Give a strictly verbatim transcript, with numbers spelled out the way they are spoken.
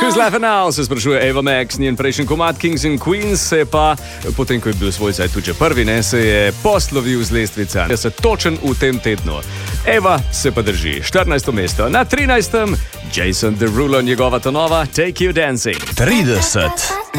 Who's Laughing Now, se sprašuje Ava Max, njen prejšnji komad Kings and Queens se pa, potem ko je bil svoj cajt tudi že prvi, ne, se je poslovil z lestvica. Je se točen v tem tednu. Eva se pa drži štirinajsto mesto. Na trinajstem Jason Derulo, njegova ta nova Take You Dancing. trideset.